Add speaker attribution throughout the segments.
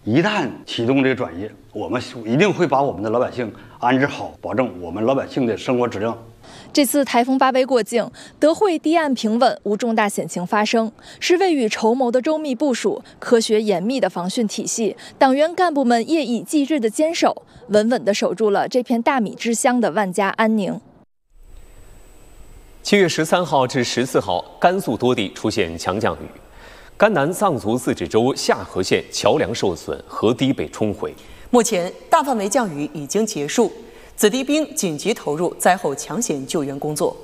Speaker 1: 一旦启动这个转移，我们一定会把我们的老百姓安置好，保证我们老百姓的生活质量。
Speaker 2: 这次台风巴威过境，德惠堤岸平稳，无重大险情发生，是未雨绸缪的周密部署、科学严密的防汛体系，党员干部们夜以继日的坚守，稳稳地守住了这片大米之乡的万家安宁。
Speaker 3: 7月13号至14号，甘肃多地出现强降雨。甘南藏族自治州夏河县桥梁受损，河堤被冲毁。
Speaker 4: 目前大范围降雨已经结束，子弟兵紧急投入灾后抢险救援工作。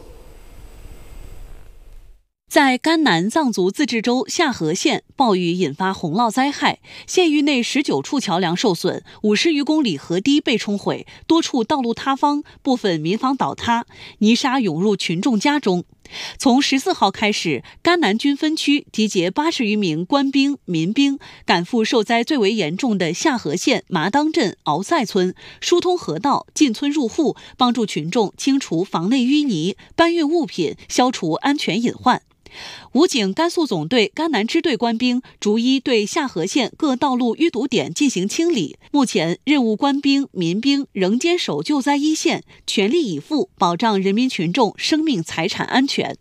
Speaker 5: 在甘南藏族自治州夏河县，暴雨引发洪涝灾害，县域内19处桥梁受损，50余公里河堤被冲毁，多处道路塌方，部分民房倒塌，泥沙涌入群众家中。从14号开始，甘南军分区集结80余名官兵、民兵，赶赴受灾最为严重的夏河县麻当镇敖赛村，疏通河道，进村入户，帮助群众清除房内淤泥，搬运物品，消除安全隐患。武警甘肃总队甘南支队官兵逐一对夏河县各道路淤堵点进行清理。目前，任务官兵、民兵仍坚守救灾一线，全力以赴保障人民群众生命财产安全。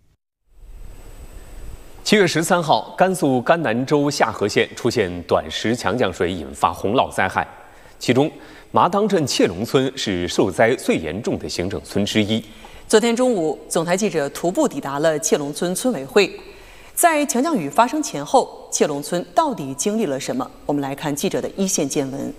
Speaker 3: 7月13号，甘肃甘南州夏河县出现短时强降水，引发洪涝灾害。其中，麻当镇切龙村是受灾最严重的行政村之一。
Speaker 4: 昨天中午，总台记者徒步抵达了切龙村村委会。在强降雨发生前后，切龙村到底经历了什么？我们来看记者的一线见闻。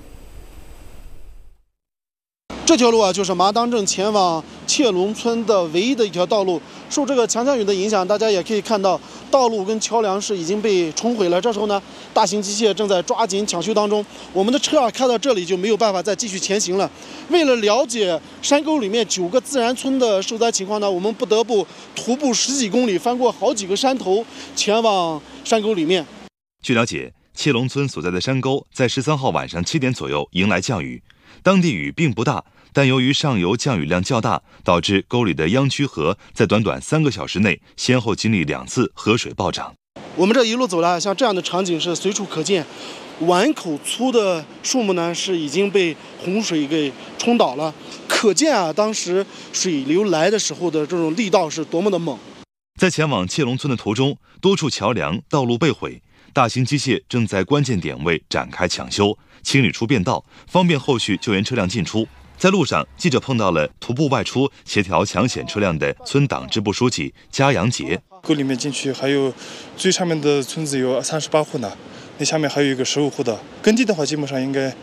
Speaker 6: 这条路啊，就是麻当镇前往切龙村的唯一的一条道路。受这个强降雨的影响，大家也可以看到，道路跟桥梁是已经被冲毁了。这时候呢，大型机械正在抓紧抢修当中。我们的车开到这里就没有办法再继续前行了。为了了解山沟里面9个自然村的受灾情况呢，我们不得不徒步10几公里，翻过好几个山头，前往山沟里面。
Speaker 7: 据了解，切龙村所在的山沟在13号晚上7点左右迎来降雨，当地雨并不大。但由于上游降雨量较大，导致沟里的秧区河在短短3个小时内先后经历2次河水暴涨。
Speaker 6: 我们这一路走来，像这样的场景是随处可见，碗口粗的树木呢是已经被洪水给冲倒了，可见啊，当时水流来的时候的这种力道是多么的猛。
Speaker 7: 在前往切龙村的途中，多处桥梁、道路被毁，大型机械正在关键点位展开抢修，清理出便道，方便后续救援车辆进出。在路上，记者碰到了徒步外出协调抢险车辆的村党支部书记加阳杰。
Speaker 8: 沟里面进去还有最上面的村子有38户呢，那下面还有一个15户的。耕地的话，基本上应该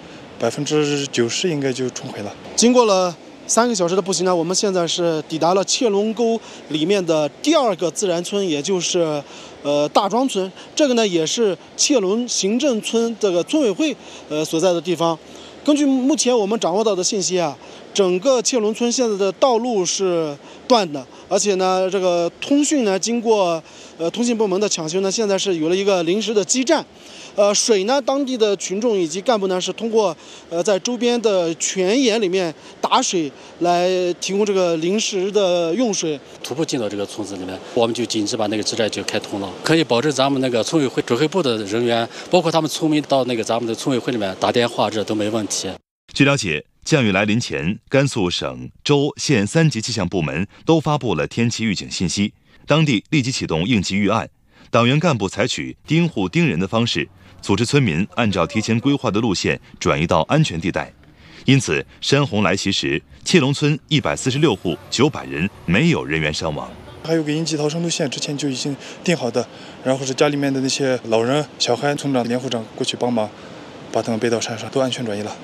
Speaker 8: 90%应该就冲毁了。
Speaker 6: 经过了3个小时的步行呢，我们现在是抵达了切龙沟里面的第2个自然村，也就是大庄村。这个呢也是切龙行政村这个村委会所在的地方。根据目前我们掌握到的信息啊，整个切龙村现在的道路是断的，而且呢，这个通讯呢，经过通信部门的抢修呢，现在是有了一个临时的基站。水呢，当地的群众以及干部呢，是通过在周边的泉眼里面打水来提供这个临时的用水。
Speaker 9: 徒步进到这个村子里面，我们就紧急把那个基站就开通了，可以保证咱们那个村委会指挥部的人员，包括他们村民到那个咱们的村委会里面打电话，这都没问题。
Speaker 7: 据了解，降雨来临前，甘肃省、州、县3级气象部门都发布了天气预警信息，当地立即启动应急预案，党员干部采取盯户盯人的方式，组织村民按照提前规划的路线转移到安全地带。因此，山洪来袭时，切龙村146户900人没有人员伤亡。
Speaker 8: 还有个应急逃生路线，之前就已经定好的，然后是家里面的那些老人、小孩，村长、连户长过去帮忙，把他们背到山上，都安全转移了。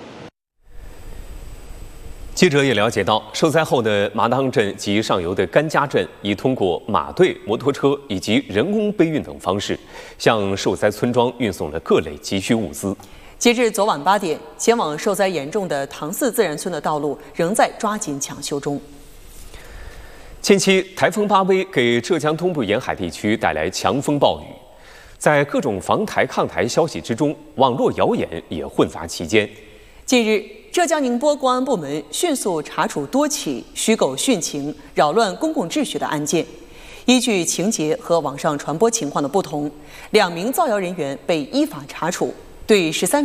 Speaker 3: 记者也了解到，受灾后的麻当镇及上游的甘家镇已通过马队、摩托车以及人工背运等方式，向受灾村庄运送了各类急需物资。
Speaker 4: 截至昨晚8点，前往受灾严重的唐寺自然村的道路仍在抓紧抢修中。
Speaker 3: 近期，台风巴威给浙江东部沿海地区带来强风暴雨，在各种防台抗台消息之中，网络谣言也混杂其间。
Speaker 4: 近日，浙江宁波公安部门迅速查处多起虚构殉情、扰乱公共秩序的案件。依据情节和网上传播情况的不同，2名造谣人员被依法查处，对13